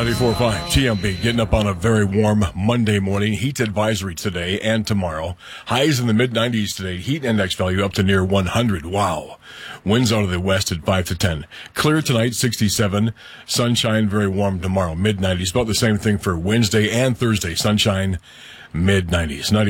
94.5 TMB, getting up on a very warm Monday morning. Heat advisory today and tomorrow. Highs in the mid-90s today. Heat index value up to near 100. Wow. Winds out of the west at 5 to 10. Clear tonight, 67. Sunshine, very warm tomorrow, mid-90s. About the same thing for Wednesday and Thursday. Sunshine, mid-90s.